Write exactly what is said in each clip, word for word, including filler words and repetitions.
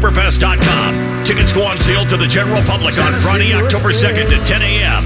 superfest dot com. Tickets go on sale to the general public on Friday, October second at ten a.m.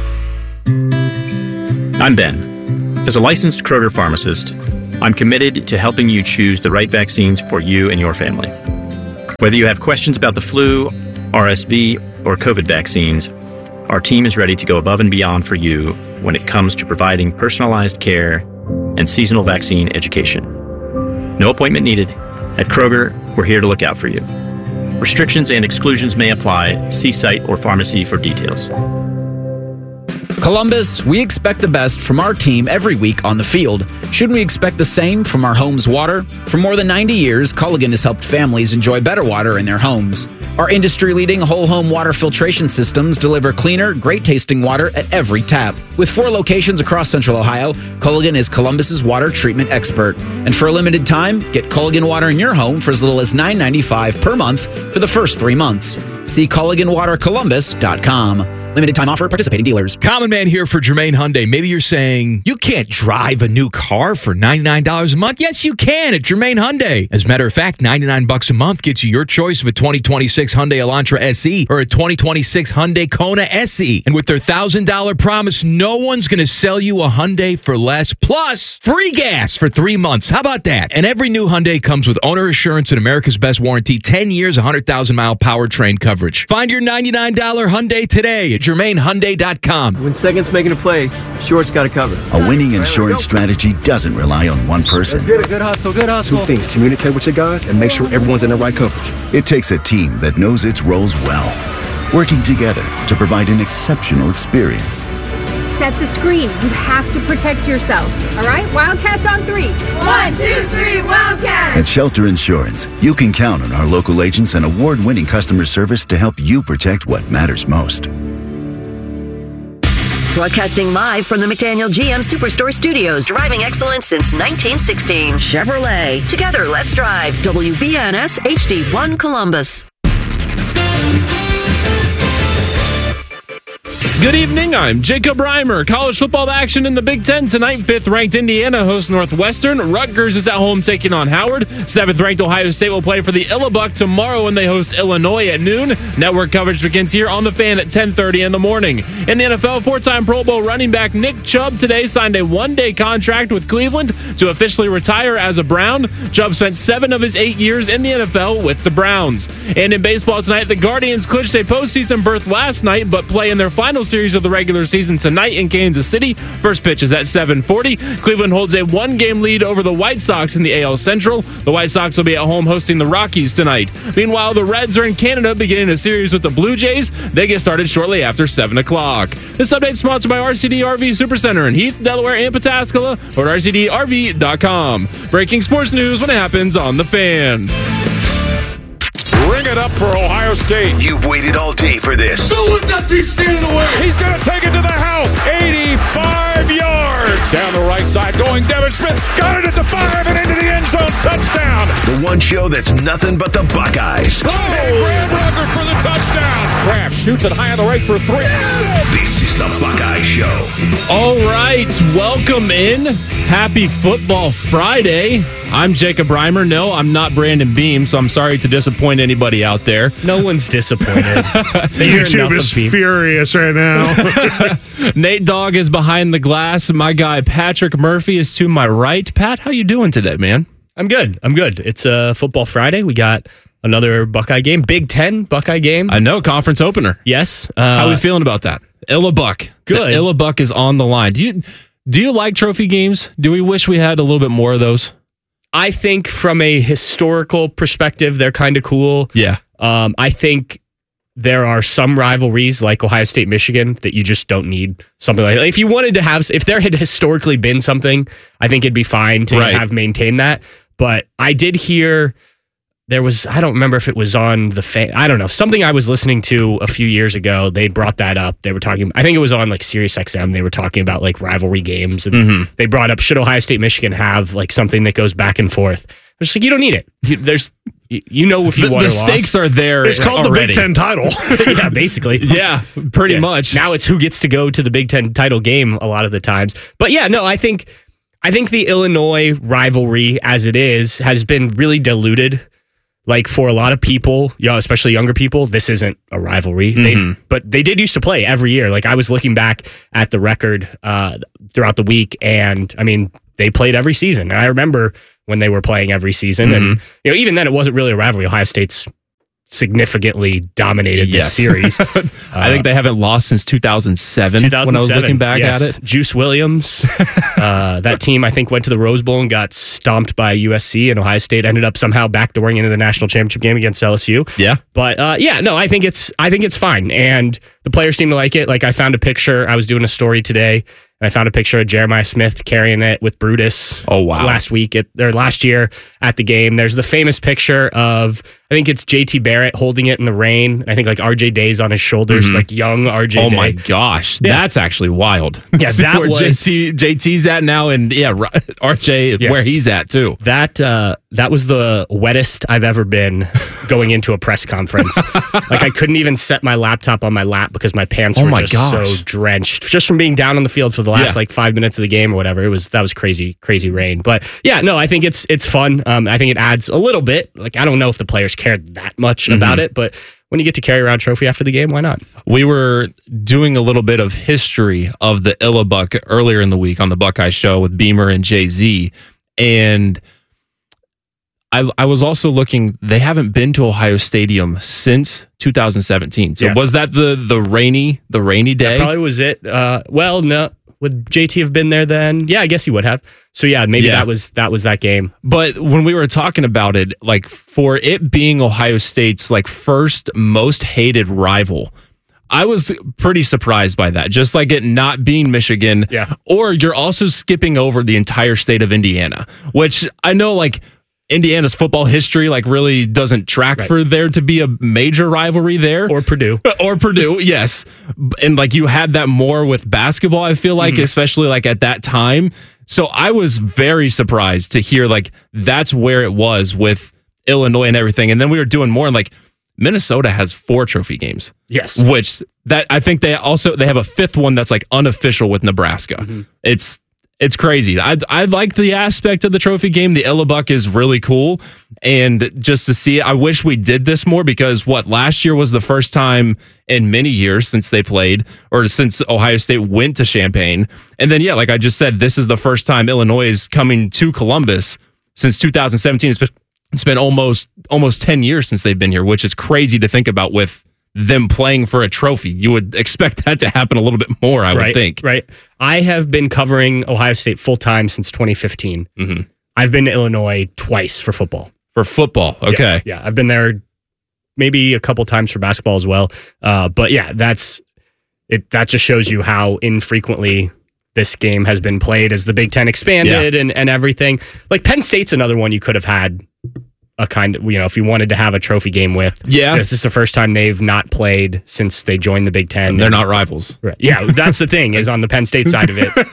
I'm Ben. As a licensed Kroger pharmacist, I'm committed to helping you choose the right vaccines for you and your family. Whether you have questions about the flu, R S V, or COVID vaccines, our team is ready to go above and beyond for you when it comes to providing personalized care and seasonal vaccine education. No appointment needed. At Kroger, we're here to look out for you. Restrictions and exclusions may apply. See site or pharmacy for details. Columbus, we expect the best from our team every week on the field. Shouldn't we expect the same from our home's water? For more than ninety years, Culligan has helped families enjoy better water in their homes. Our industry-leading whole-home water filtration systems deliver cleaner, great-tasting water at every tap. With four locations across Central Ohio, Culligan is Columbus's water treatment expert. And for a limited time, get Culligan water in your home for as little as nine dollars and ninety-five cents per month for the first three months. See Culligan Water Columbus dot com. Limited time offer, participating dealers. Common Man here for Jermaine Hyundai. Maybe you're saying, you can't drive a new car for ninety-nine dollars a month. Yes, you can at Jermaine Hyundai. As a matter of fact, ninety-nine bucks a month gets you your choice of a twenty twenty-six Hyundai Elantra S E or a twenty twenty-six Hyundai Kona S E. And with their one thousand dollars promise, no one's going to sell you a Hyundai for less. Plus, free gas for three months. How about that? And every new Hyundai comes with owner assurance and America's Best Warranty, ten years, one hundred thousand mile powertrain coverage. Find your ninety-nine dollars Hyundai today at Jermaine Hyundai dot com. When second's making a play, short's got to cover. A winning insurance strategy doesn't rely on one person. Good, good hustle, good hustle. Two things: communicate with your guys and make sure everyone's in the right coverage. It takes a team that knows its roles well, working together to provide an exceptional experience. Set the screen. You have to protect yourself. All right? Wildcats on three. One, two, three, Wildcats! At Shelter Insurance, you can count on our local agents and award-winning customer service to help you protect what matters most. Broadcasting live from the McDaniel G M Superstore Studios. Driving excellence since nineteen sixteen. Chevrolet. Together, let's drive. W B N S H D one Columbus. Good evening, I'm Jacob Reimer. College football action in the Big Ten tonight. Fifth-ranked Indiana hosts Northwestern. Rutgers is at home taking on Howard. Seventh-ranked Ohio State will play for the Illabuck tomorrow when they host Illinois at noon. Network coverage begins here on The Fan at ten thirty in the morning. In the N F L, four-time Pro Bowl running back Nick Chubb today signed a one-day contract with Cleveland to officially retire as a Brown. Chubb spent seven of his eight years in the N F L with the Browns. And in baseball tonight, the Guardians clinched a postseason berth last night, but play in their final series of the regular season tonight in Kansas City. First pitch is at seven forty. Cleveland holds a one-game lead over the White Sox in the A L Central. The White Sox will be at home hosting the Rockies tonight. Meanwhile, the Reds are in Canada beginning a series with the Blue Jays. They get started shortly after seven o'clock. This update is sponsored by R C D R V Supercenter in Heath, Delaware, and Pataskala, or at R C D R V dot com. Breaking sports news when it happens on The Fan. Bring it up for Ohio State. You've waited all day for this. Don't let that team stand in the way. He's going to take it to the house. eighty-five yards. Down the right side going Devin Smith. Got it at the five and into the end zone. Touchdown. The one show that's nothing but the Buckeyes. Oh, Graham Rucker for the touchdown. Kraft shoots it high on the right for three. This is the Buckeye Show. All right, welcome in. Happy Football Friday. I'm Jacob Reimer. No, I'm not Brandon Beam, so I'm sorry to disappoint anybody out there. No one's disappointed. YouTube is furious right now. Nate Dogg is behind the glass. My guy Patrick Murphy is to my right. Pat, how you doing today, man? I'm good. I'm good. It's a uh, Football Friday. We got another Buckeye game. Big Ten Buckeye game. I know, conference opener. Yes. Uh, how are we feeling about that? Illabuck. Good. The Illabuck is on the line. Do you do you like trophy games? Do we wish we had a little bit more of those? I think from a historical perspective, they're kind of cool. Yeah. Um, I think there are some rivalries like Ohio State, Michigan that you just don't need something like that. If you wanted to have, if there had historically been something, I think it'd be fine to right. have maintained that. But I did hear there was, I don't remember if it was on the fan, I don't know, something I was listening to a few years ago. They brought that up. They were talking, I think it was on like Sirius X M. They were talking about like rivalry games. And mm-hmm. they brought up, should Ohio State, Michigan have like something that goes back and forth? I was like, you don't need it. You, there's, you know, if you the, won the or stakes lost. are there. It's called already. the Big Ten title. Yeah, basically. Yeah, pretty yeah. much. Now it's who gets to go to the Big Ten title game a lot of the times. But yeah, no, I think, I think the Illinois rivalry as it is has been really diluted. like for a lot of people, you know, especially younger people, this isn't a rivalry. Mm-hmm. They, but they did used to play every year. Like I was looking back at the record uh, throughout the week, and I mean, they played every season. And I remember when they were playing every season, Mm-hmm. and you know, even then, it wasn't really a rivalry. Ohio State's significantly dominated Yes. this series. I think they haven't lost since two thousand seven. two thousand seven, when I was looking back yes. at it. Juice Williams, uh, that team I think went to the Rose Bowl and got stomped by U S C, and Ohio State ended up somehow backdooring into the national championship game against L S U. Yeah, but uh, yeah, no, I think it's I think it's fine, and the players seem to like it. Like I found a picture. I was doing a story today. And I found a picture of Jeremiah Smith carrying it with Brutus. Oh wow! Last week at or last year at the game. There's the famous picture of I think it's J T Barrett holding it in the rain. I think like R J Day's on his shoulders, Mhm. like young R J. Oh Day. my gosh, Yeah. that's actually wild. Yeah, See that where was- J T, J T's at now, and yeah, R J Yes. where he's at too. That uh, that was the wettest I've ever been going into a press conference. Like I couldn't even set my laptop on my lap because my pants Oh were my just gosh. so drenched just from being down on the field for the last Yeah. like five minutes of the game or whatever. It was that was crazy, crazy rain. But yeah, no, I think it's it's fun. Um, I think it adds a little bit. Like I don't know if the players cared that much Mm-hmm. about it, but when you get to carry around a trophy after the game, why not? We were doing a little bit of history of the Illabuck earlier in the week on the Buckeye Show with Beamer and Jay-Z, and I, I was also looking. They haven't been to Ohio Stadium since two thousand seventeen. So Yeah. was that the the rainy the rainy day? That probably was it. Uh, well, no. Would J T have been there then? Yeah, I guess he would have. So yeah, maybe Yeah. that was that was that game. But when we were talking about it, like for it being Ohio State's like first most hated rival, I was pretty surprised by that. Just like it not being Michigan. Yeah. Or you're also skipping over the entire state of Indiana, which I know like Indiana's football history like really doesn't track Right. for there to be a major rivalry there. Or Purdue. Or Purdue, yes. And like you had that more with basketball, I feel like, Mhm. especially like at that time. So I was very surprised to hear like that's where it was with Illinois and everything. And then we were doing more and like Minnesota has four trophy games. Yes. Which that I think they also they have a fifth one that's like unofficial with Nebraska. Mm-hmm. It's It's crazy. I I like the aspect of the trophy game. The Illabuck is really cool, and just to see it, I wish we did this more because what last year was the first time in many years since they played or since Ohio State went to Champaign, and then yeah, like I just said, this is the first time Illinois is coming to Columbus since two thousand seventeen. It's been, it's been almost almost ten years since they've been here, which is crazy to think about with them playing for a trophy. You would expect that to happen a little bit more, I right, would think. Right. I have been covering Ohio State full time since twenty fifteen. Mm-hmm. I've been to Illinois twice for football. For football, okay. Yeah, yeah. I've been there maybe a couple times for basketball as well. Uh, but yeah, that's it. That just shows you how infrequently this game has been played as the Big Ten expanded Yeah. and, and everything. Like Penn State's another one you could have had a kind of, you know, if you wanted to have a trophy game with. Yeah. This is the first time they've not played since they joined the Big Ten. They're And- not rivals. Right. Yeah, that's the thing is on the Penn State side of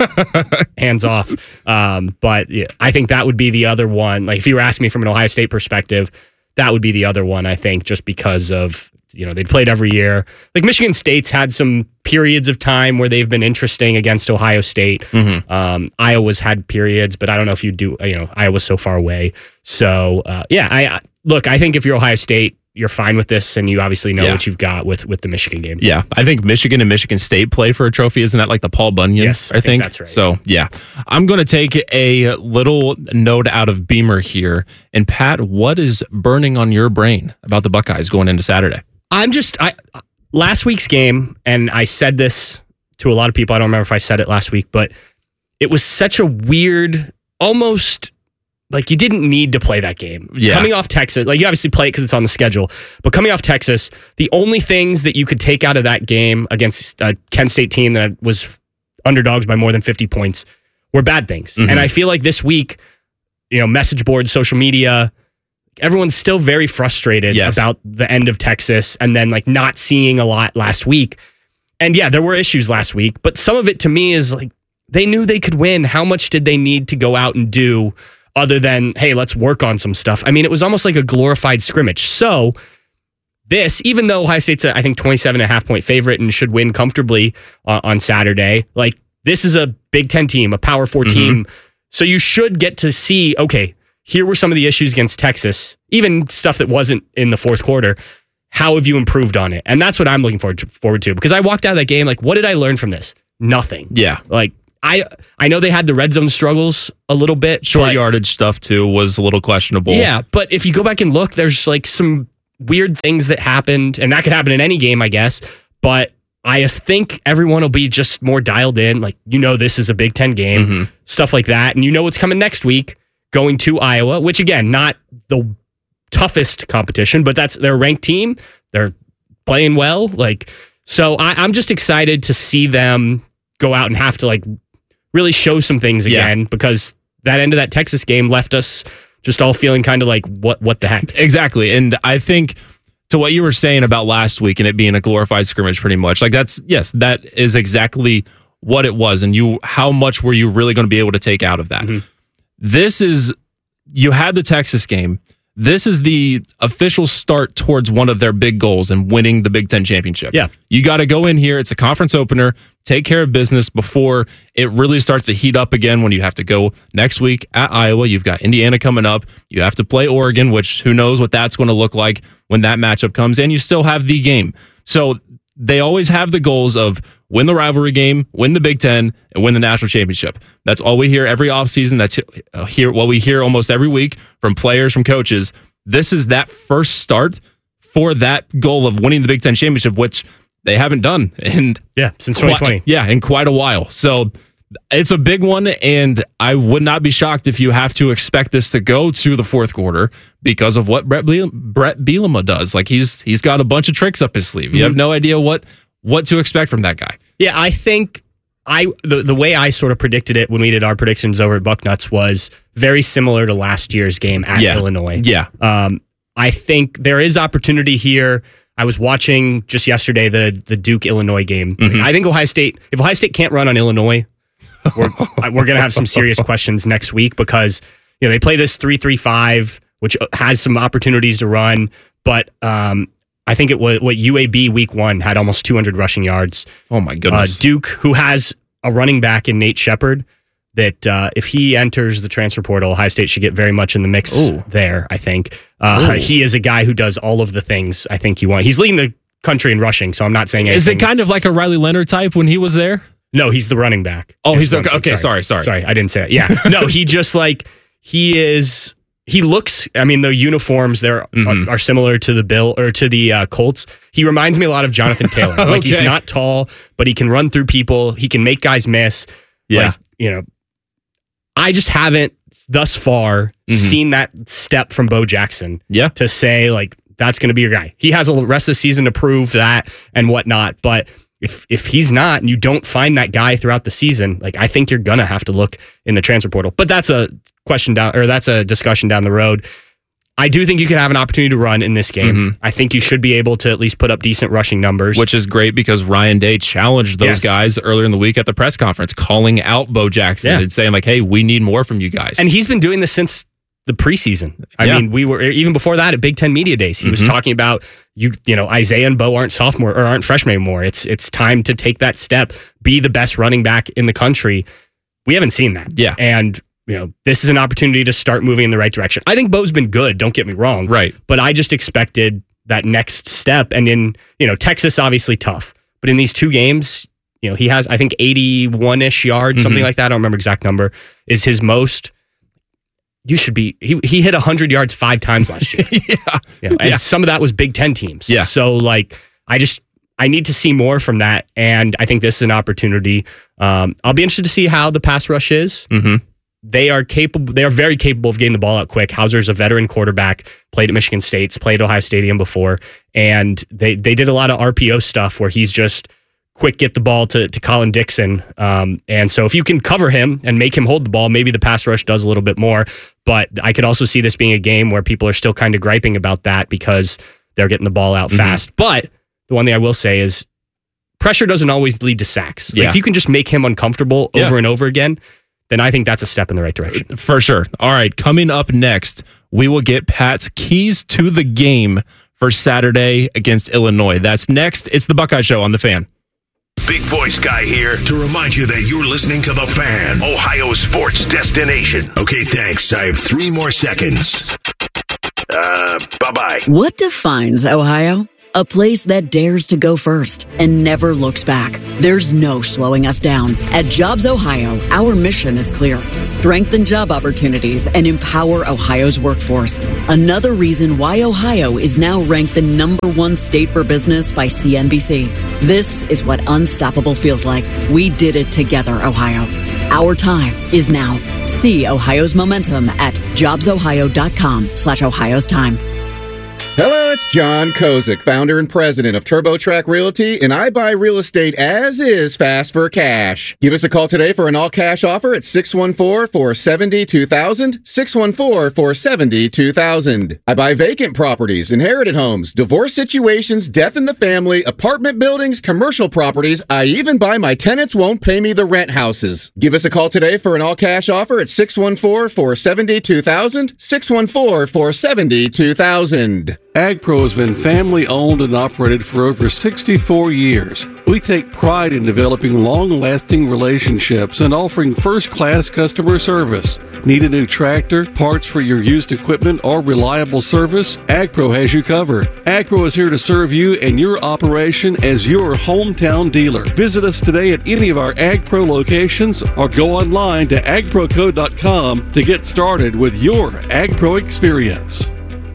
it, hands off. Um, but yeah, I think that would be the other one. Like if you were asking me from an Ohio State perspective, that would be the other one, I think, just because of, you know, they'd played every year. Like Michigan State's had some periods of time where they've been interesting against Ohio State. Mm-hmm. Um, Iowa's had periods, but I don't know if you do, you know, Iowa's so far away. So uh, yeah, I, I look, I think if you're Ohio State, you're fine with this, and you obviously know Yeah. what you've got with with the Michigan game. Yeah, I think Michigan and Michigan State play for a trophy. Isn't that like the Paul Bunyan? Yes, I I think, think that's right. So yeah, I'm going to take a little note out of Beamer here. And Pat, what is burning on your brain about the Buckeyes going into Saturday? I'm just I last week's game, and I said this to a lot of people. I don't remember if I said it last week, but it was such a weird, almost like you didn't need to play that game. Yeah. Coming off Texas, like you obviously play it because it's on the schedule, but coming off Texas, the only things that you could take out of that game against a Kent State team that was underdogs by more than fifty points were bad things. Mhm. And I feel like this week, you know, message boards, social media, everyone's still very frustrated Yes. about the end of Texas and then like not seeing a lot last week. And yeah, there were issues last week, but some of it to me is like they knew they could win. How much did they need to go out and do other than, hey, let's work on some stuff? I mean, it was almost like a glorified scrimmage. So this, even though Ohio State's a, I think, twenty-seven and a half point favorite and should win comfortably uh, on Saturday, like this is a Big Ten team, a Power Four Mhm. team. So you should get to see, okay, here were some of the issues against Texas, even stuff that wasn't in the fourth quarter. How have you improved on it? And that's what I'm looking forward to, forward to because I walked out of that game like, what did I learn from this? Nothing. Yeah. Like, I I know they had the red zone struggles a little bit. Short yardage stuff, too, was a little questionable. Yeah, but if you go back and look, there's like some weird things that happened, and that could happen in any game, I guess. But I think everyone will be just more dialed in. Like, you know, this is a Big Ten game, mm-hmm. stuff like that. And you know what's coming next week, going to Iowa, which, again, not the toughest competition, but that's their ranked team. They're playing well. Like, so I, I'm just excited to see them go out and have to, like, really show some things again, yeah. because that end of that Texas game left us just all feeling kind of like, what what the heck? Exactly. And I think to what you were saying about last week and it being a glorified scrimmage pretty much, like that's, yes, that is exactly what it was. And you, how much were you really going to be able to take out of that? Mm-hmm. This is, you had the Texas game. This is the official start towards one of their big goals and winning the Big Ten championship. Yeah. You got to go in here. It's a conference opener. Take care of business before it really starts to heat up again when you have to go next week at Iowa. You've got Indiana coming up. You have to play Oregon, which who knows what that's going to look like when that matchup comes. And you still have the game. So they always have the goals of win the rivalry game, win the Big Ten, and win the national championship. That's all we hear every offseason. That's here what we hear almost every week from players, from coaches. This is that first start for that goal of winning the Big Ten championship, which they haven't done in yeah since twenty twenty. Quite, yeah, in quite a while. So it's a big one, and I would not be shocked if you have to expect this to go to the fourth quarter because of what Brett Biel- Brett Bielema does. Like he's he's got a bunch of tricks up his sleeve. You mm-hmm. have no idea what what to expect from that guy. Yeah, I think I the, the way I sort of predicted it when we did our predictions over at Bucknuts was very similar to last year's game at yeah. Illinois. Yeah. Um, I think there is opportunity here. I was watching just yesterday the the Duke Illinois game. Mm-hmm. I think Ohio State, if Ohio State can't run on Illinois, we're we're going to have some serious questions next week because you know they play this three three five, which has some opportunities to run, but um, I think it was what U A B week one had almost two hundred rushing yards. Oh my goodness! Uh, Duke, who has a running back in Nate Shepard, that uh, if he enters the transfer portal, Ohio State should get very much in the mix Ooh. there, I think. Uh, he is a guy who does all of the things I think you want. He's leading the country in rushing, so I'm not saying anything. Is it kind of like a Riley Leonard type when he was there? No, he's the running back. Oh, he's okay. okay sorry. sorry, sorry. Sorry, I didn't say that. Yeah. No, he just like, he is, he looks, I mean, the uniforms there mm-hmm. are, are similar to the Bill or to the uh, Colts. He reminds me a lot of Jonathan Taylor. Like okay. he's not tall, but he can run through people. He can make guys miss. Yeah. Like, you know, I just haven't thus far mm-hmm. seen that step from Bo Jackson yeah. to say, like, that's going to be your guy. He has a rest of the season to prove that and whatnot. But if if he's not and you don't find that guy throughout the season, like, I think you're going to have to look in the transfer portal. But that's a question down, or that's a discussion down the road. I do think you can have an opportunity to run in this game. Mm-hmm. I think you should be able to at least put up decent rushing numbers. Which is great because Ryan Day challenged those yes. guys earlier in the week at the press conference, calling out Bo Jackson yeah. and saying, like, hey, we need more from you guys. And he's been doing this since the preseason. I yeah. mean, we were, even before that at Big Ten Media Days, he mm-hmm. was talking about, you you know, Isaiah and Bo aren't sophomore or aren't freshmen anymore. It's, it's time to take that step, be the best running back in the country. We haven't seen that. Yeah. And you know, this is an opportunity to start moving in the right direction. I think Bo's been good, don't get me wrong. Right. But I just expected that next step. And in, you know, Texas, obviously tough. But in these two games, you know, he has, I think, eighty-one-ish yards, mm-hmm. something like that. I don't remember exact number, is his most. You should be, he he hit one hundred yards five times last year. yeah. You know, and yeah. some of that was Big Ten teams. Yeah. So, like, I just, I need to see more from that. And I think this is an opportunity. Um, I'll be interested to see how the pass rush is. Mm-hmm. They are capable. They are very capable of getting the ball out quick. Hauser's a veteran quarterback, played at Michigan State, played at Ohio Stadium before, and they they did a lot of R P O stuff where he's just quick, get the ball to to Colin Dixon. Um, and so if you can cover him and make him hold the ball, maybe the pass rush does a little bit more. But I could also see this being a game where people are still kind of griping about that because they're getting the ball out mm-hmm. fast. But the one thing I will say is pressure doesn't always lead to sacks. Like yeah. if you can just make him uncomfortable yeah. over and over again, then I think that's a step in the right direction. For sure. All right, coming up next, we will get Pat's keys to the game for Saturday against Illinois. That's next. It's the Buckeye Show on The Fan. Big voice guy here to remind you that you're listening to The Fan, Ohio's sports destination. Okay, thanks. I have three more seconds. Uh, bye-bye. What defines Ohio? A place that dares to go first and never looks back. There's no slowing us down. At Jobs Ohio, our mission is clear. Strengthen job opportunities and empower Ohio's workforce. Another reason why Ohio is now ranked the number one state for business by C N B C. This is what unstoppable feels like. We did it together, Ohio. Our time is now. See Ohio's momentum at jobsohio.com slash Ohio's time. Hello, it's John Kozik, founder and president of TurboTrack Realty, and I buy real estate as is fast for cash. Give us a call today for an all-cash offer at six one four, four seven zero, two thousand, six one four, four seven zero, two thousand. I buy vacant properties, inherited homes, divorce situations, death in the family, apartment buildings, commercial properties. I even buy my tenants won't pay me the rent houses. Give us a call today for an all-cash offer at six one four, four seven zero, two thousand, six one four, four seven zero, two thousand. AgPro has been family-owned and operated for over sixty-four years. We take pride in developing long-lasting relationships and offering first-class customer service. Need a new tractor, parts for your used equipment, or reliable service? AgPro has you covered. AgPro is here to serve you and your operation as your hometown dealer. Visit us today at any of our AgPro locations or go online to ag pro co dot com to get started with your AgPro experience.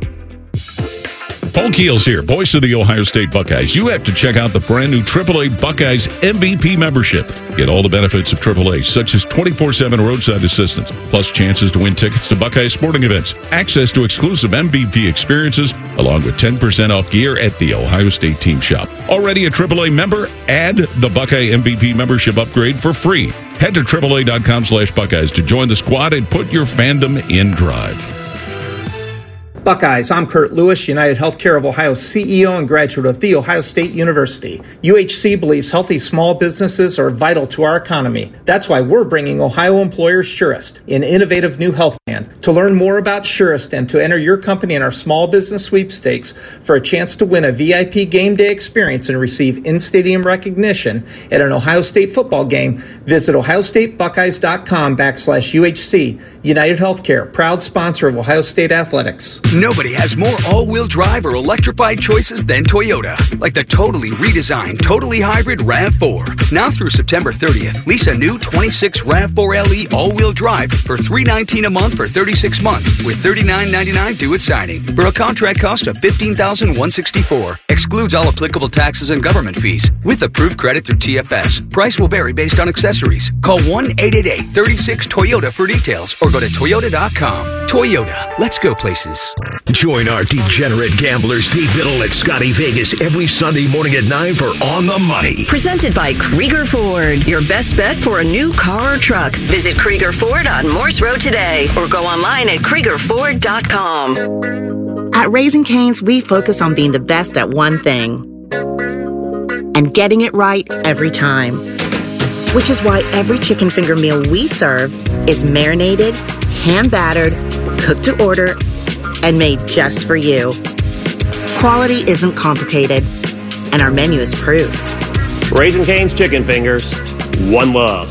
Paul Keels here, voice of the Ohio State Buckeyes. You have to check out the brand new triple A Buckeyes M V P membership. Get all the benefits of triple A, such as twenty-four seven roadside assistance, plus chances to win tickets to Buckeyes sporting events, access to exclusive M V P experiences, along with ten percent off gear at the Ohio State team shop. Already a triple A member? Add the Buckeye M V P membership upgrade for free. Head to triple A dot com slash Buckeyes to join the squad and put your fandom in drive. Buckeyes, I'm Kurt Lewis, United Healthcare of Ohio C E O and graduate of The Ohio State University. U H C believes healthy small businesses are vital to our economy. That's why we're bringing Ohio employers Surest, an innovative new health plan. To learn more about Surest and to enter your company in our small business sweepstakes for a chance to win a V I P game day experience and receive in-stadium recognition at an Ohio State football game, visit ohio state buckeyes dot com backslash U H C. United Healthcare, proud sponsor of Ohio State Athletics. Nobody has more all-wheel drive or electrified choices than Toyota. Like the totally redesigned, totally hybrid RAV four. Now through September thirtieth, lease a new twenty-six RAV four L E all-wheel drive for three hundred nineteen dollars a month for thirty-six months with thirty-nine ninety-nine due at signing for a contract cost of fifteen thousand one hundred sixty-four dollars. Excludes all applicable taxes and government fees with approved credit through T F S. Price will vary based on accessories. Call one eight eight eight, three six, Toyota for details or go to toyota dot com. Toyota, let's go places. Join our degenerate gambler Steve Biddle at Scotty Vegas every Sunday morning at nine for On the Money. Presented by Krieger Ford, your best bet for a new car or truck. Visit Krieger Ford on Morse Road today or go online at krieger ford dot com. At Raising Cane's, we focus on being the best at one thing and getting it right every time. Which is why every chicken finger meal we serve is marinated, hand-battered, cooked to order, and made just for you. Quality isn't complicated, and our menu is proof. Raising Cane's Chicken Fingers, one love.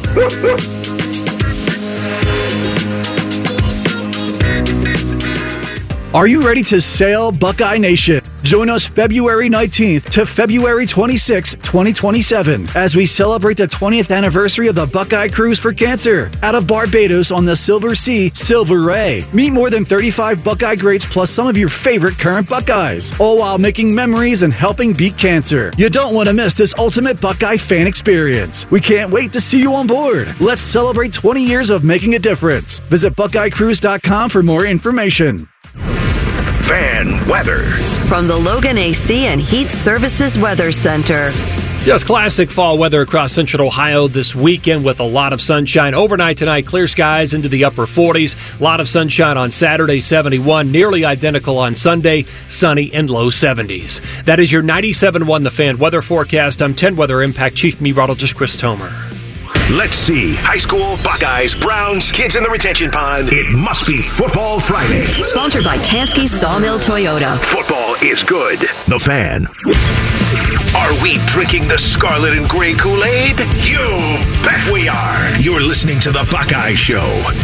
Are you ready to sail, Buckeye Nation? Join us February nineteenth to February twenty-sixth, twenty twenty-seven, as we celebrate the twentieth anniversary of the Buckeye Cruise for Cancer out of Barbados on the Silver Sea, Silver Ray. Meet more than thirty-five Buckeye greats plus some of your favorite current Buckeyes, all while making memories and helping beat cancer. You don't want to miss this ultimate Buckeye fan experience. We can't wait to see you on board. Let's celebrate twenty years of making a difference. Visit buckeye cruise dot com for more information. Fan weather from the Logan A C and Heat Services Weather Center. Just classic fall weather across central Ohio this weekend with a lot of sunshine. Overnight tonight, clear skies into the upper forties. A lot of sunshine on Saturday, seventy-one. Nearly identical on Sunday, sunny and low seventies. That is your ninety-seven point one The Fan weather forecast. I'm ten Weather Impact Chief Meteorologist Chris Tomer. Let's see. High school, Buckeyes, Browns, kids in the retention pond. It must be Football Friday. Sponsored by Tansky Sawmill Toyota. Football is good. The Fan. Our Are we drinking the scarlet and gray Kool-Aid? You bet we are. You're listening to The Buckeye Show.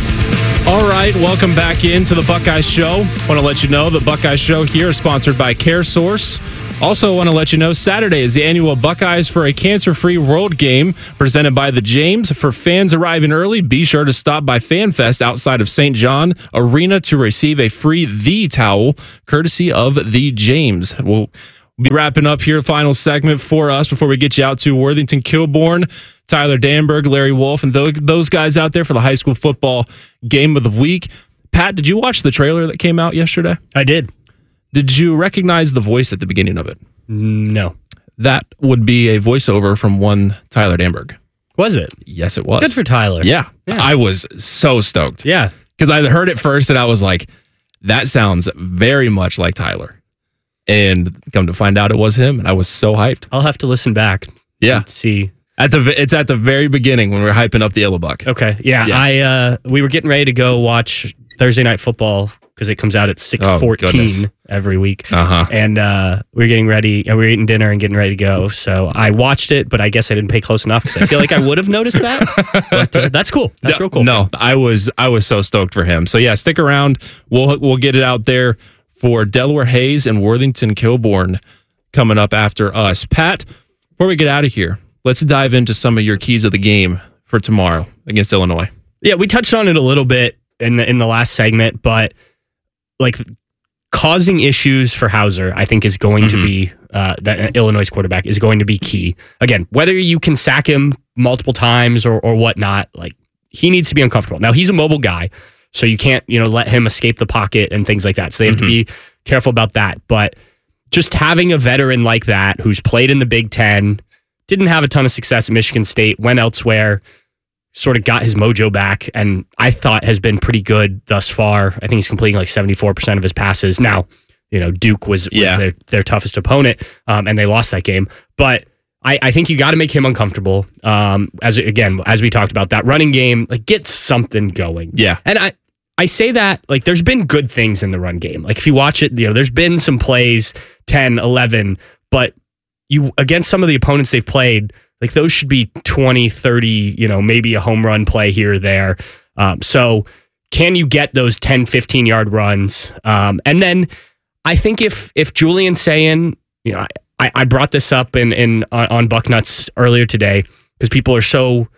All right, welcome back into The Buckeye Show. Want to let you know the Buckeye Show here is sponsored by CareSource. Also want to let you know Saturday is the annual Buckeyes for a Cancer-Free World Game presented by the James. For fans arriving early, be sure to stop by FanFest outside of Saint John Arena to receive a free The Towel courtesy of the James. We'll be wrapping up here, final segment for us before we get you out to Worthington Kilbourne. Tyler Danberg, Larry Wolf, and those guys out there for the high school football game of the week. Pat, did you watch the trailer that came out yesterday? I did. Did you recognize the voice at the beginning of it? No. That would be a voiceover from one Tyler Danberg. Was it? Yes, it was. Good for Tyler. Yeah. yeah. I was so stoked. Yeah. Because I heard it first and I was like, that sounds very much like Tyler. And come to find out it was him, and I was so hyped. I'll have to listen back. Yeah. See. At the It's at the very beginning when we were hyping up the Illabuck. Okay. Yeah. yeah. I uh, we were getting ready to go watch Thursday Night Football because it comes out at six fourteen oh, every week. Uh-huh. And uh, we were getting ready, and we were eating dinner and getting ready to go. So I watched it, but I guess I didn't pay close enough because I feel like I would have noticed that. But uh, that's cool. That's no, real cool. No, I was I was so stoked for him. So yeah, stick around. We'll we'll get it out there for Delaware Hayes and Worthington Kilbourne coming up after us. Pat, before we get out of here, let's dive into some of your keys of the game for tomorrow against Illinois. Yeah, we touched on it a little bit in the in the last segment, but like causing issues for Hauser, I think is going mm-hmm. to be uh, that Illinois quarterback is going to be key. Again, whether you can sack him multiple times or or whatnot, like he needs to be uncomfortable. Now he's a mobile guy, so you can't you know let him escape the pocket and things like that. So they have mm-hmm. to be careful about that. But just having a veteran like that who's played in the Big Ten, didn't have a ton of success at Michigan State, went elsewhere, sort of got his mojo back, and I thought has been pretty good thus far. I think he's completing like seventy-four percent of his passes. Now, you know, Duke was, was yeah. their, their toughest opponent, um, and they lost that game. But I, I think you got to make him uncomfortable. Um, as again, as we talked about, that running game, like get something going. Yeah. And I, I say that, like, there's been good things in the run game. Like, if you watch it, you know, there's been some plays, ten, eleven, but you against some of the opponents they've played, like those should be twenty, thirty, you know, maybe a home run play here or there. Um, so can you get those ten, fifteen yard runs? Um, and then I think if if Julian Sayin, you know, I, I brought this up in, in on, on Bucknuts earlier today because people are so,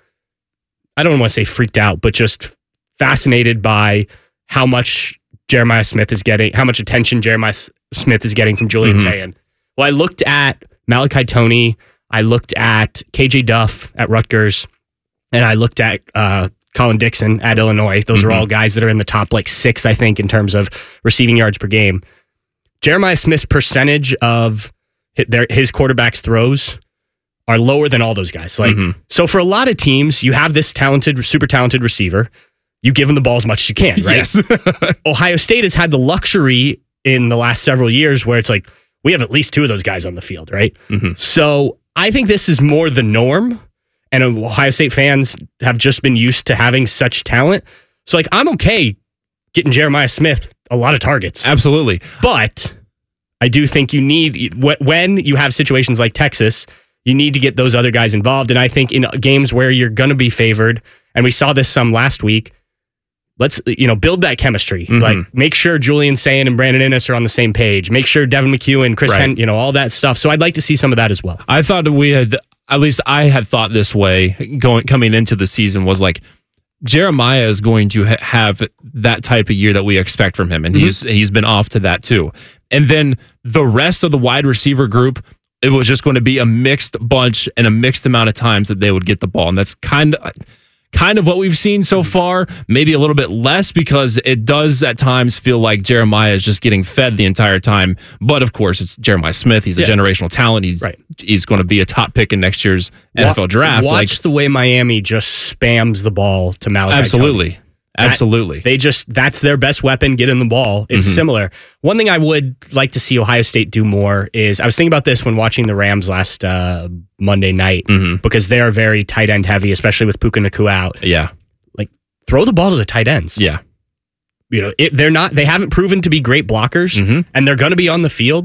I don't want to say freaked out, but just fascinated by how much Jeremiah Smith is getting, how much attention Jeremiah Smith is getting from Julian mm-hmm. Sayin. Well, I looked at Malachi Toney, I looked at K J Duff at Rutgers, and I looked at uh, Colin Dixon at Illinois. Those mm-hmm. are all guys that are in the top like six, I think, in terms of receiving yards per game. Jeremiah Smith's percentage of his, their, his quarterback's throws are lower than all those guys. Like, mm-hmm. so for a lot of teams, you have this talented, super talented receiver. You give him the ball as much as you can, right? Yes. Ohio State has had the luxury in the last several years where it's like, we have at least two of those guys on the field, right? Mm-hmm. So I think this is more the norm, and Ohio State fans have just been used to having such talent. So, like, I'm okay getting Jeremiah Smith a lot of targets. Absolutely. But I do think you need, when you have situations like Texas, you need to get those other guys involved. And I think in games where you're going to be favored, and we saw this some last week, let's, you know, build that chemistry. Mm-hmm. Like, make sure Julian Sayin and Brandon Innes are on the same page. Make sure Devin McEwen, Chris right. Hen, you know, all that stuff. So I'd like to see some of that as well. I thought that we had, at least I had thought this way going coming into the season, was like, Jeremiah is going to ha- have that type of year that we expect from him, and mm-hmm. he's he's been off to that too. And then the rest of the wide receiver group, it was just going to be a mixed bunch and a mixed amount of times that they would get the ball, and that's kind of kind of what we've seen so far. Maybe a little bit less, because it does at times feel like Jeremiah is just getting fed the entire time. But of course, it's Jeremiah Smith. He's a yeah. generational talent. He's right. he's going to be a top pick in next year's N F L draft. Watch like, the way Miami just spams the ball to Malachi Absolutely. Toney. Absolutely. That, they just, that's their best weapon, get in the ball. It's mm-hmm. similar. One thing I would like to see Ohio State do more is, I was thinking about this when watching the Rams last uh, Monday night, mm-hmm. because they are very tight end heavy, especially with Puka Nacua out. Yeah. Like, throw the ball to the tight ends. Yeah. You know, it, they're not, they haven't proven to be great blockers, mm-hmm. and they're going to be on the field.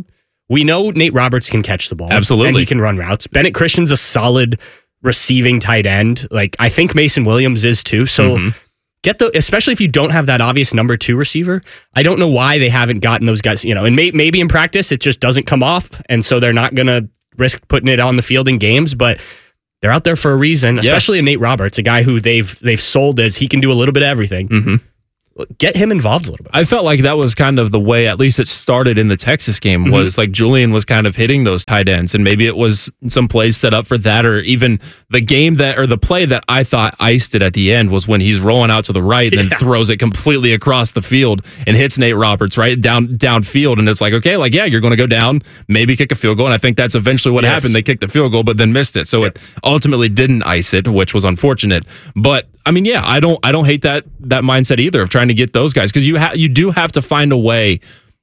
We know Nate Roberts can catch the ball. Absolutely. And he can run routes. Bennett Christian's a solid receiving tight end. Like, I think Mason Williams is too. So mm-hmm. get the, especially if you don't have that obvious number two receiver. I don't know why they haven't gotten those guys, you know, and may, maybe in practice it just doesn't come off. And so they're not going to risk putting it on the field in games, but they're out there for a reason, especially yeah. Nate Roberts, a guy who they've they've sold as he can do a little bit of everything. Mm-hmm. Get him involved a little bit. I felt like that was kind of the way, at least it started in the Texas game, mm-hmm. was like Julian was kind of hitting those tight ends, and maybe it was some plays set up for that, or even the game that, or the play that I thought iced it at the end was when he's rolling out to the right and yeah. then throws it completely across the field and hits Nate Roberts right down downfield, and it's like, okay, like, yeah, you're going to go down, maybe kick a field goal, and I think that's eventually what yes. happened. They kicked the field goal, but then missed it, so yep. it ultimately didn't ice it, which was unfortunate, but I mean, yeah, I don't I don't hate that that mindset either of trying to get those guys, because you ha- you do have to find a way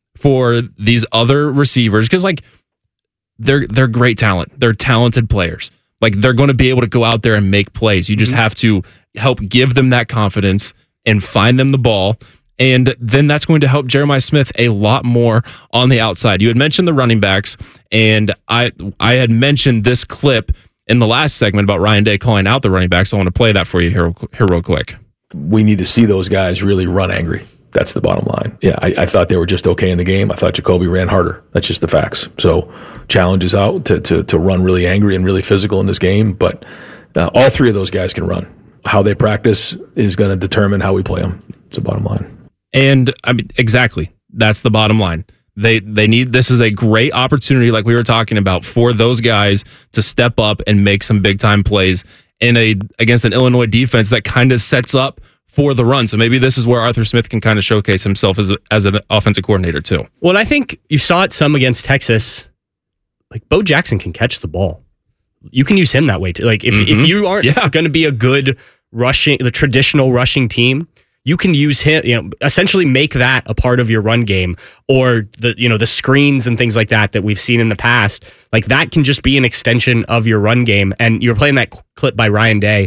for these other receivers, because like they're they're great talent. They're talented players. Like, they're going to be able to go out there and make plays. You just mm-hmm. have to help give them that confidence and find them the ball. And then that's going to help Jeremiah Smith a lot more on the outside. You had mentioned the running backs, and I I had mentioned this clip in the last segment about Ryan Day calling out the running backs. So I want to play that for you here, here real quick. We need to see those guys really run angry. That's the bottom line. Yeah, I, I thought they were just okay in the game. I thought Jacoby ran harder. That's just the facts. So challenge is out to to, to run really angry and really physical in this game. But uh, all three of those guys can run. How they practice is going to determine how we play them. It's the bottom line. And I mean, exactly. That's the bottom line. They they need, this is a great opportunity, like we were talking about, for those guys to step up and make some big time plays in a against an Illinois defense that kind of sets up for the run. So maybe this is where Arthur Smith can kind of showcase himself as a, as an offensive coordinator too. Well, and I think you saw it some against Texas. Like, Bo Jackson can catch the ball. You can use him that way too. Like, if mm-hmm. if you aren't yeah. going to be a good rushing, the traditional rushing team, you can use him, you know, essentially make that a part of your run game, or the, you know, the screens and things like that that we've seen in the past. Like, that can just be an extension of your run game. And you're playing that clip by Ryan Day.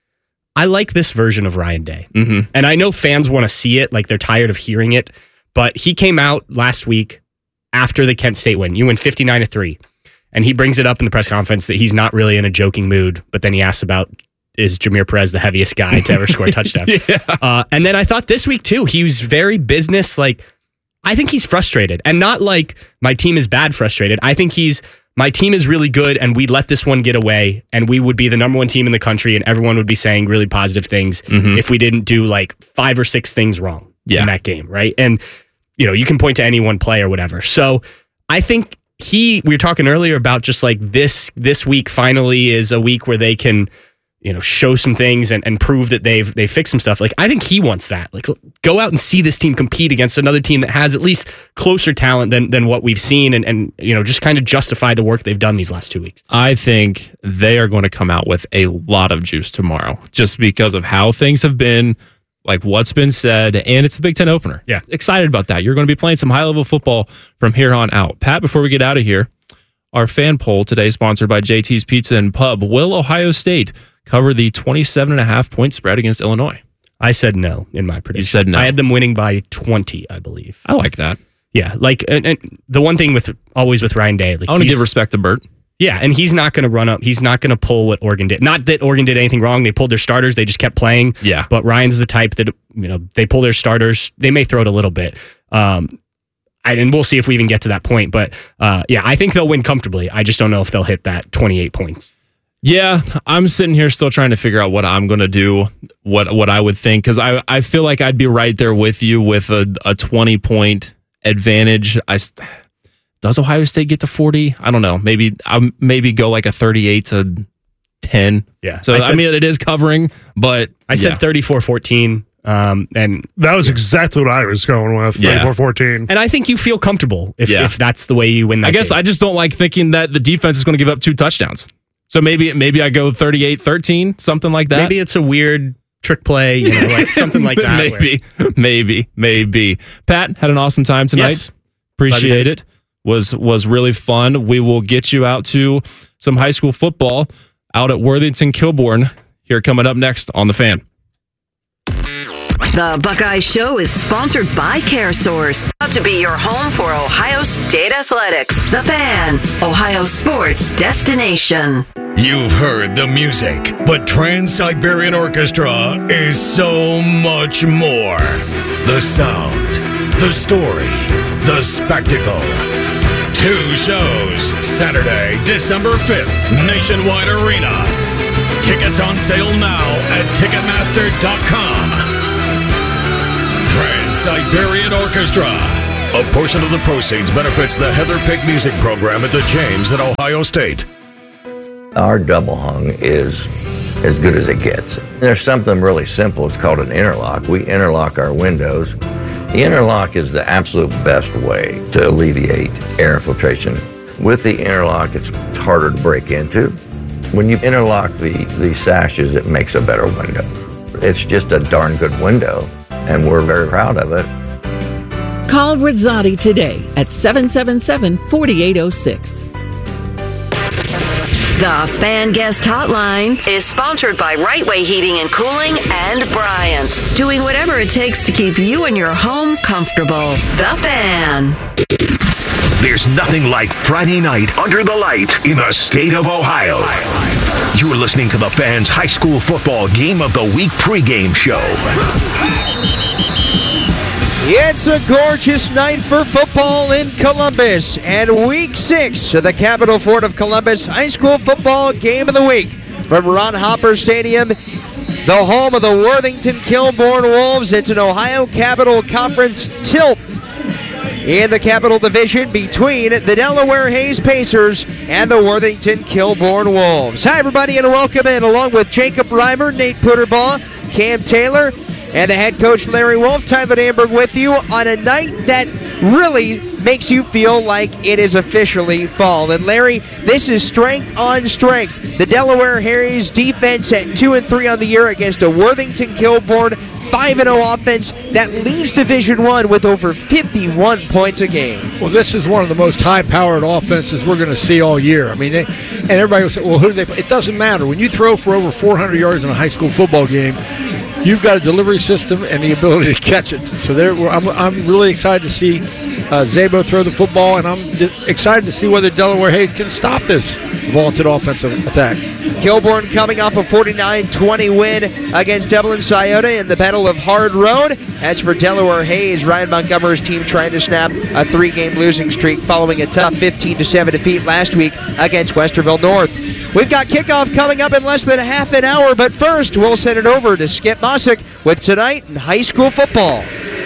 I like this version of Ryan Day. Mm-hmm. And I know fans want to see it, like they're tired of hearing it, but he came out last week after the Kent State win. You win fifty-nine to three. And he brings it up in the press conference that he's not really in a joking mood, but then he asks about, is Jameer Perez the heaviest guy to ever score a touchdown? yeah. uh, and then I thought this week too, he was very business. Like, I think he's frustrated, and not like my team is bad frustrated. I think he's, my team is really good, and we let this one get away, and we would be the number one team in the country, and everyone would be saying really positive things mm-hmm. if we didn't do like five or six things wrong yeah. in that game, right? And, you know, you can point to any one play or whatever. So I think he, we were talking earlier about just like this, this week finally is a week where they can, you know, show some things and, and prove that they've they fixed some stuff. Like, I think he wants that. Like, go out and see this team compete against another team that has at least closer talent than than what we've seen, and, and you know, just kind of justify the work they've done these last two weeks. I think they are going to come out with a lot of juice tomorrow, just because of how things have been, like what's been said, and it's the Big Ten opener. Yeah. Excited about that. You're going to be playing some high-level football from here on out. Pat, before we get out of here, our fan poll today sponsored by J T's Pizza and Pub. Will Ohio State cover the twenty-seven and a half point spread against Illinois? I said no in my prediction. You said no. I had them winning by twenty, I believe. I like that. Yeah, like, and, and the one thing with always with Ryan Day, like, I want to give respect to Bert. Yeah, and he's not going to run up. He's not going to pull what Oregon did. Not that Oregon did anything wrong. They pulled their starters. They just kept playing. Yeah. But Ryan's the type that, you know, they pull their starters. They may throw it a little bit. Um, I, and we'll see if we even get to that point. But uh, yeah, I think they'll win comfortably. I just don't know if they'll hit that twenty-eight points. Yeah, I'm sitting here still trying to figure out what I'm going to do, what what I would think, because I, I feel like I'd be right there with you with a, a twenty-point advantage. I, does Ohio State get to forty? I don't know. Maybe I'll maybe go like a thirty-eight to ten. Yeah. So, I, said, I mean, it is covering, but... I said yeah. thirty-four fourteen. Um, and that was exactly what I was going with, thirty-four fourteen. Yeah. And I think you feel comfortable if, yeah. if that's the way you win that I guess game. I just don't like thinking that the defense is going to give up two touchdowns. So maybe maybe I go thirty-eight thirteen, something like that. Maybe it's a weird trick play, you know, like something like that. maybe, where... maybe, maybe. Pat, had an awesome time tonight. Yes. Appreciate it. Was was really fun. We will get you out to some high school football out at Worthington Kilbourne here coming up next on The Fan. The Buckeye Show is sponsored by CareSource. Proud to be your home for Ohio State Athletics. The Fan, Ohio sports destination. You've heard the music, but Trans-Siberian Orchestra is so much more. The sound, the story, the spectacle. Two shows, Saturday, December fifth, Nationwide Arena. Tickets on sale now at Ticketmaster dot com. Trans-Siberian Orchestra. A portion of the proceeds benefits the Heather Pick Music Program at the James at Ohio State. Our double hung is as good as it gets. There's something really simple. It's called an interlock. We interlock our windows. The interlock is the absolute best way to alleviate air infiltration. With the interlock, it's harder to break into. When you interlock the, the sashes, it makes a better window. It's just a darn good window, and we're very proud of it. Call Rizzotti today at seven seven seven, four eight zero six. The Fan Guest Hotline is sponsored by Right Way Heating and Cooling and Bryant, doing whatever it takes to keep you and your home comfortable. The Fan. There's nothing like Friday night under the light in the state of Ohio. You're listening to the Fan's high school football game of the week pregame show. It's a gorgeous night for football in Columbus, and week six of the Capital Fort of Columbus High School Football Game of the Week from Ron Hopper Stadium, the home of the Worthington Kilbourne Wolves. It's an Ohio Capital Conference tilt in the Capital Division between the Delaware Hayes Pacers and the Worthington Kilbourne Wolves. Hi, everybody, and welcome in, along with Jacob Reimer, Nate Putterbaugh, Cam Taylor, and the head coach, Larry Wolf. Tyler Amberg with you on a night that really makes you feel like it is officially fall. And Larry, this is strength on strength. The Delaware Hayes defense at two and three on the year against a Worthington Kilbourne five and oh offense that leads Division One with over fifty-one points a game. Well, this is one of the most high-powered offenses we're going to see all year. I mean, they, and everybody will say, well, who do they play? It doesn't matter. When you throw for over four hundred yards in a high school football game, you've got a delivery system and the ability to catch it. So there, I'm, I'm really excited to see uh, Zabo throw the football, and I'm d- excited to see whether Delaware Hayes can stop this vaunted offensive attack. Kilbourne coming off a forty-nine twenty win against Dublin Scioto in the Battle of Hard Road. As for Delaware Hayes, Ryan Montgomery's team trying to snap a three-game losing streak following a tough fifteen to seven defeat last week against Westerville North. We've got kickoff coming up in less than a half an hour, but first we'll send it over to Skip Mossick with Tonight in High School Football.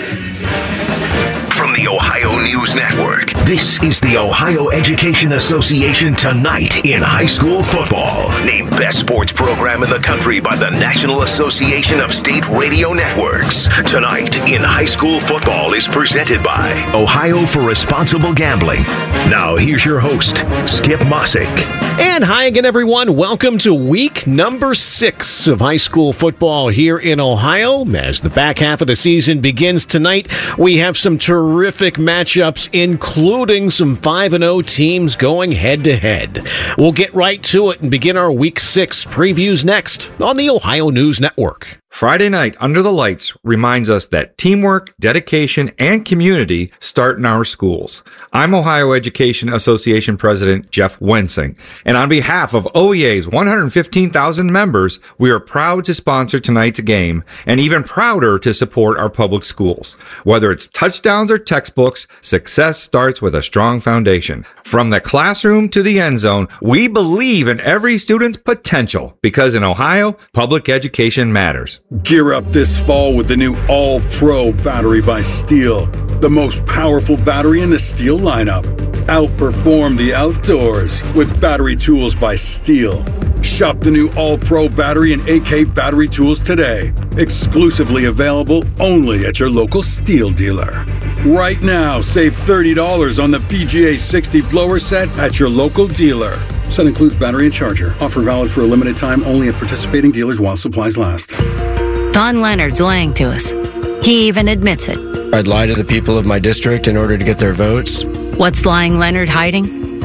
From the Ohio News Network, this is the Ohio Education Association Tonight in High School Football. Named Best Sports Program in the Country by the National Association of State Radio Networks. Tonight in High School Football is presented by Ohio for Responsible Gambling. Now here's your host, Skip Mossick. And hi again, everyone. Welcome to week number six of high school football here in Ohio. As the back half of the season begins tonight, we have some terrific matchups, including some five and oh teams going head-to-head. We'll get right to it and begin our week six previews next on the Ohio News Network. Friday night under the lights reminds us that teamwork, dedication, and community start in our schools. I'm Ohio Education Association President Jeff Wensing, and on behalf of O E A's one hundred fifteen thousand members, we are proud to sponsor tonight's game and even prouder to support our public schools. Whether it's touchdowns or textbooks, success starts with a strong foundation. From the classroom to the end zone, we believe in every student's potential because in Ohio, public education matters. Gear up this fall with the new All-Pro battery by Steel, the most powerful battery in the Steel lineup. Outperform the outdoors with battery tools by Steel. Shop the new All-Pro battery and A K battery tools today. Exclusively available only at your local Steel dealer. Right now, save thirty dollars on the P G A sixty blower set at your local dealer. Set includes battery and charger. Offer valid for a limited time only at participating dealers while supplies last. Don Leonard's lying to us. He even admits it. I'd lie to the people of my district in order to get their votes. What's lying Leonard hiding?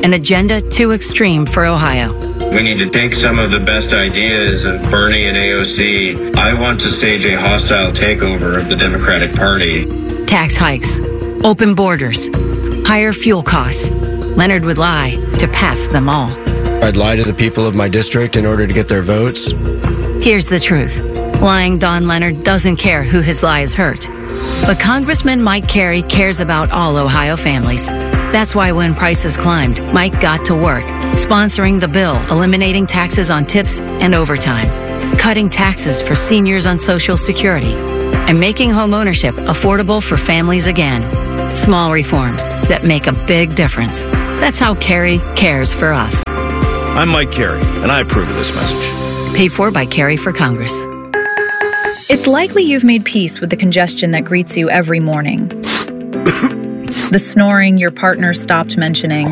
an agenda too extreme for Ohio. We need to take some of the best ideas of Bernie and A O C. I want to stage a hostile takeover of the Democratic Party. Tax hikes, open borders, higher fuel costs. Leonard would lie to pass them all. I'd lie to the people of my district in order to get their votes. Here's the truth. Lying Don Leonard doesn't care who his lies hurt. But Congressman Mike Carey cares about all Ohio families. That's why when prices climbed, Mike got to work, sponsoring the bill, eliminating taxes on tips and overtime, cutting taxes for seniors on Social Security, and making homeownership affordable for families again. Small reforms that make a big difference. That's how Carey cares for us. I'm Mike Carey, and I approve of this message. Paid for by Carey for Congress. It's likely you've made peace with the congestion that greets you every morning. The snoring your partner stopped mentioning.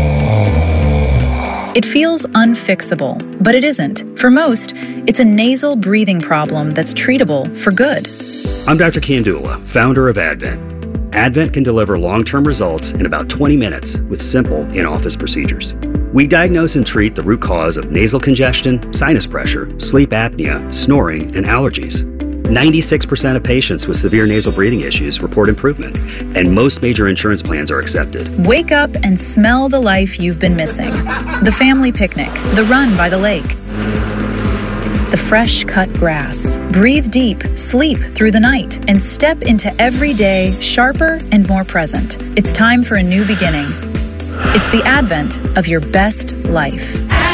It feels unfixable, but it isn't. For most, it's a nasal breathing problem that's treatable for good. I'm Doctor Kandula, founder of Advent. Advent can deliver long-term results in about twenty minutes with simple in-office procedures. We diagnose and treat the root cause of nasal congestion, sinus pressure, sleep apnea, snoring, and allergies. ninety-six percent of patients with severe nasal breathing issues report improvement, and most major insurance plans are accepted. Wake up and smell the life you've been missing. The family picnic, the run by the lake, the fresh cut grass. Breathe deep, sleep through the night, and step into every day sharper and more present. It's time for a new beginning. It's the advent of your best life.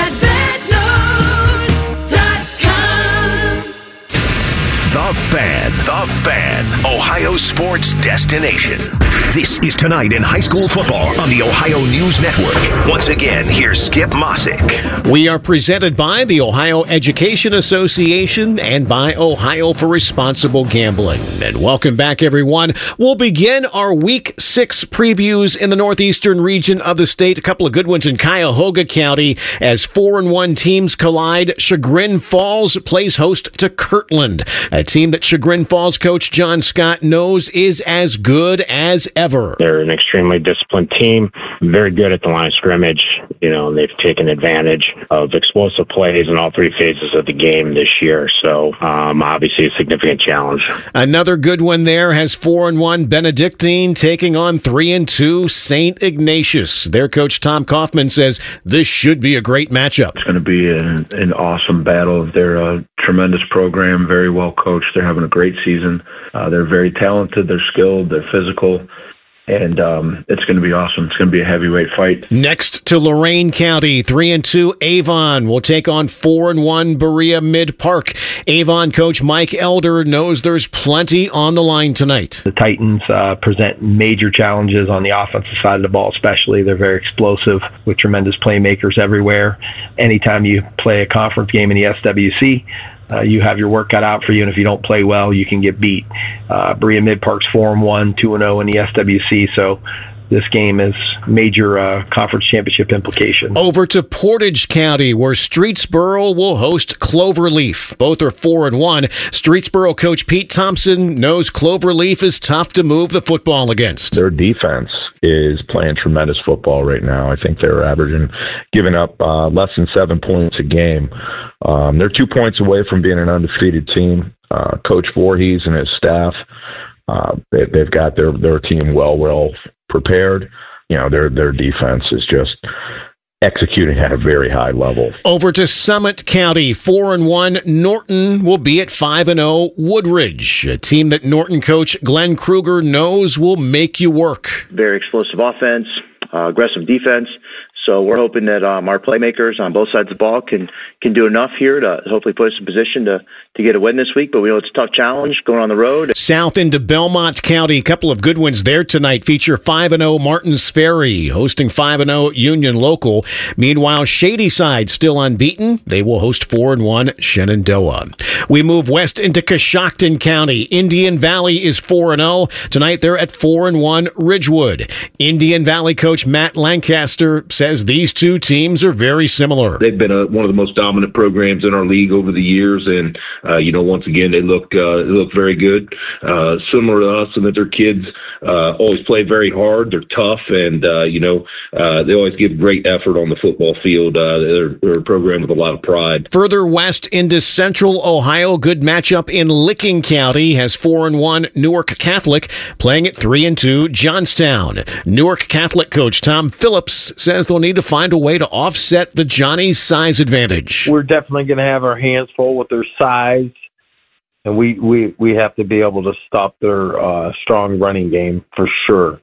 The Fan. The Fan. Ohio sports destination. This is Tonight in High School Football on the Ohio News Network. Once again, here's Skip Mossick. We are presented by the Ohio Education Association and by Ohio for Responsible Gambling. And welcome back, everyone. We'll begin our Week six previews in the northeastern region of the state. A couple of good ones in Cuyahoga County as four and one teams collide. Chagrin Falls plays host to Kirtland, a team that Chagrin Falls coach John Scott knows is as good as ever. They're an extremely disciplined team, very good at the line of scrimmage, you know, and they've taken advantage of explosive plays in all three phases of the game this year. So, um, obviously a significant challenge. Another good one there has four and one Benedictine taking on three and two Saint Ignatius. Their coach Tom Kaufman says this should be a great matchup. It's going to be an, an awesome battle. They're a tremendous program, very well coached. They're having a great season. Uh, they're very talented. They're skilled. They're physical. And um, it's going to be awesome. It's going to be a heavyweight fight. Next to Lorain County, three and two Avon will take on four and one Berea Mid Park. Avon coach Mike Elder knows there's plenty on the line tonight. The Titans uh, present major challenges on the offensive side of the ball, especially. They're very explosive with tremendous playmakers everywhere. Anytime you play a conference game in the S W C, Uh, you have your work cut out for you, and if you don't play well, you can get beat. Uh, Berea Mid Park's four and one, two and zero in the S W C, so this game is major uh, conference championship implications. Over to Portage County, where Streetsboro will host Cloverleaf. Both are four and one. Streetsboro coach Pete Thompson knows Cloverleaf is tough to move the football against. Their defense is playing tremendous football right now. I think they're averaging, giving up uh, less than seven points a game. Um, they're two points away from being an undefeated team. Uh, Coach Voorhees and his staff, uh, they, they've got their, their team well, well prepared. You know, their their defense is just executing at a very high level. Over to Summit County, four and one. Norton will be at five and zero. Woodridge, a team that Norton coach Glenn Kruger knows will make you work. Very explosive offense, uh, aggressive defense. So we're hoping that um, our playmakers on both sides of the ball can can do enough here to hopefully put us in position to, to get a win this week. But we know it's a tough challenge going on the road. South into Belmont County, a couple of good ones there tonight. Feature five and zero Martins Ferry hosting five and zero Union Local. Meanwhile, Shadyside still unbeaten. They will host four and one Shenandoah. We move west into Coshocton County. Indian Valley is four and zero tonight. They're at four and one Ridgewood. Indian Valley coach Matt Lancaster says says these two teams are very similar. They've been a, one of the most dominant programs in our league over the years, and uh, you know, once again, they look uh, they look very good, uh, similar to us, and that their kids uh, always play very hard. They're tough, and uh, you know, uh, they always give great effort on the football field. Uh, they're, they're a program with a lot of pride. Further west into Central Ohio, good matchup in Licking County has four and one Newark Catholic playing at three and two Johnstown. Newark Catholic coach Tom Phillips says they'll need to find a way to offset the Johnnies' size advantage. We're definitely going to have our hands full with their size, and we, we, we have to be able to stop their uh, strong running game for sure.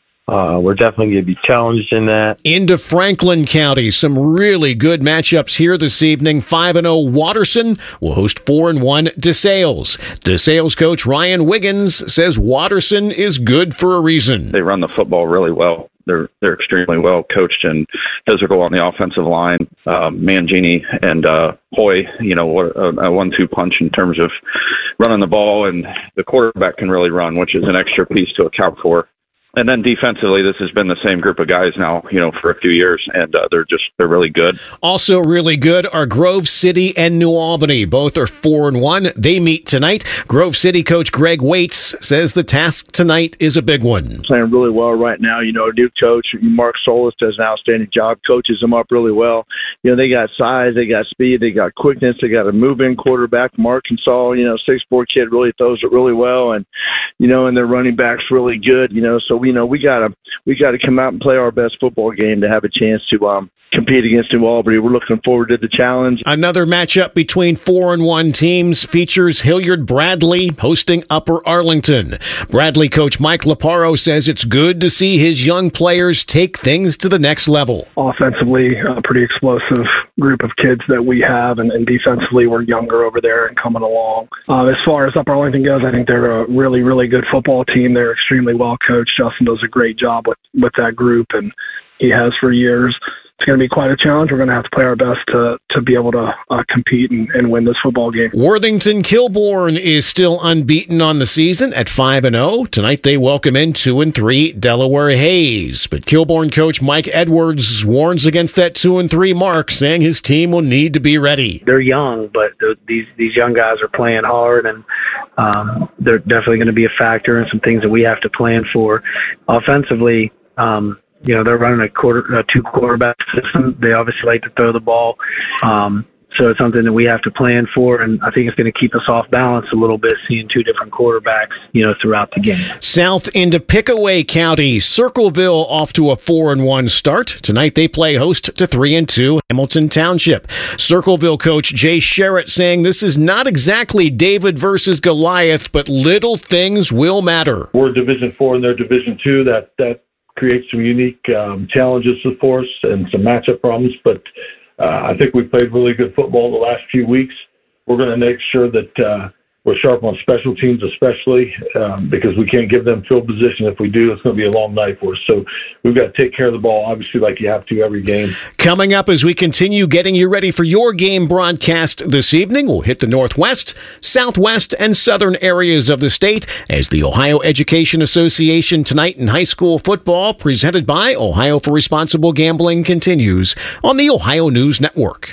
Uh, we're definitely going to be challenged in that. Into Franklin County, some really good matchups here this evening. five and oh Watterson will host four and one DeSales. DeSales coach Ryan Wiggins says Watterson is good for a reason. They run the football really well. They're they're extremely well coached and physical on the offensive line. Uh, Mangini and uh, Hoy, you know, a, a one two punch in terms of running the ball, and the quarterback can really run, which is an extra piece to account for. And then defensively, this has been the same group of guys now, you know, for a few years, and uh, they're just they're really good. Also really good are Grove City and New Albany. Both are four and one. They meet tonight. Grove City coach Greg Waits says the task tonight is a big one. Playing really well right now. You know, our new coach Mark Solis does an outstanding job. Coaches them up really well. You know, they got size, they got speed, they got quickness, they got a move-in quarterback, Arkansas. You know, six four kid really throws it really well, and you know, and their running back's really good. You know, so. You know, we gotta we gotta come out and play our best football game to have a chance to um, compete against New Albany. We're looking forward to the challenge. Another matchup between four and one teams features Hilliard Bradley hosting Upper Arlington. Bradley coach Mike Laparo says it's good to see his young players take things to the next level. Offensively, a pretty explosive group of kids that we have, and, and defensively, we're younger over there and coming along. Uh, as far as Upper Arlington goes, I think they're a really, really good football team. They're extremely well coached. Justin does a great job with, with that group, and he has for years. It's going to be quite a challenge. We're going to have to play our best to to be able to uh, compete and, and win this football game. Worthington Kilbourne is still unbeaten on the season at five and oh. Tonight they welcome in two and three Delaware Hayes. But Kilbourne coach Mike Edwards warns against that two and three mark, saying his team will need to be ready. They're young, but these these young guys are playing hard, and um, they're definitely going to be a factor in some things that we have to plan for. Offensively, um, you know, they're running a quarter, a two quarterback system. They obviously like to throw the ball. Um, so it's something that we have to plan for, and I think it's going to keep us off balance a little bit, seeing two different quarterbacks, you know, throughout the game. South into Pickaway County, Circleville off to a four and one start. Tonight they play host to three and two Hamilton Township. Circleville coach Jay Sherritt saying this is not exactly David versus Goliath, but little things will matter. We're Division Four and they're Division Two. That that creates some unique um, challenges for us and some matchup problems, but Uh, I think we've played really good football the last few weeks. We're going to make sure that uh, we're sharp on special teams, especially um, because we can't give them field position. If we do, it's going to be a long night for us. So we've got to take care of the ball, obviously, like you have to every game. Coming up as we continue getting you ready for your game broadcast this evening, we'll hit the Northwest, Southwest, and Southern areas of the state as the Ohio Education Association Tonight in High School Football, presented by Ohio for Responsible Gambling, continues on the Ohio News Network.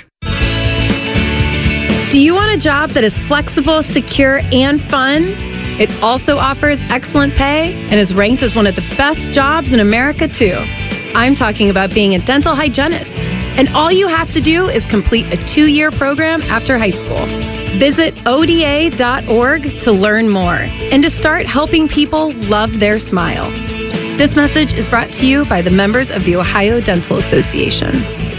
Do you want a job that is flexible, secure, and fun? It also offers excellent pay and is ranked as one of the best jobs in America, too. I'm talking about being a dental hygienist. And all you have to do is complete a two-year program after high school. Visit O D A dot org to learn more and to start helping people love their smile. This message is brought to you by the members of the Ohio Dental Association.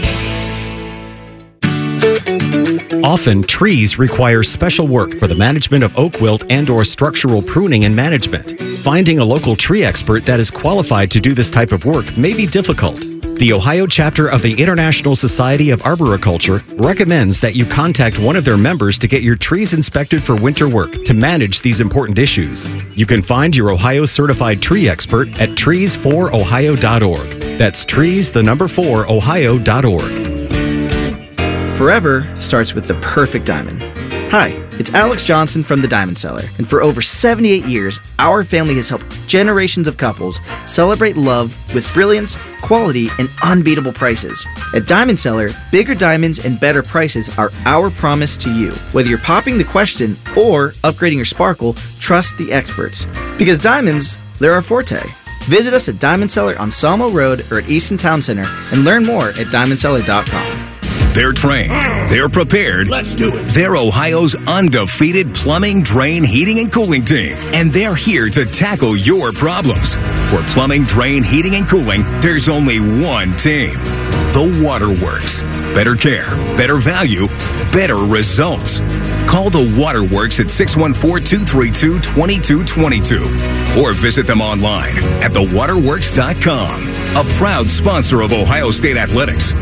Often, trees require special work for the management of oak wilt and or structural pruning and management. Finding a local tree expert that is qualified to do this type of work may be difficult. The Ohio chapter of the International Society of Arboriculture recommends that you contact one of their members to get your trees inspected for winter work to manage these important issues. You can find your Ohio certified tree expert at trees for ohio dot org. That's trees, the number four, ohio dot org. Forever starts with the perfect diamond. Hi, it's Alex Johnson from the Diamond Cellar, and for over seventy-eight years, our family has helped generations of couples celebrate love with brilliance, quality, and unbeatable prices. At Diamond Cellar, bigger diamonds and better prices are our promise to you. Whether you're popping the question or upgrading your sparkle, trust the experts. Because diamonds, they're our forte. Visit us at Diamond Cellar on Sawmill Road or at Easton Town Center and learn more at diamond cellar dot com. They're trained. They're prepared. Let's do it. They're Ohio's undefeated plumbing, drain, heating, and cooling team. And they're here to tackle your problems. For plumbing, drain, heating, and cooling, there's only one team. The Waterworks. Better care, better value, better results. Call the Waterworks at six one four, two three two, two two two two or visit them online at the waterworks dot com. A proud sponsor of Ohio State Athletics.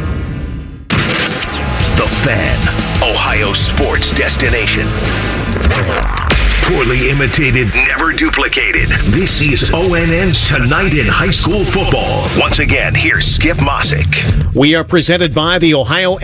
The Fan, Ohio sports destination. Poorly imitated, never duplicated. This is O N N's Tonight in High School Football. Once again, here's Skip Mossick. We are presented by the Ohio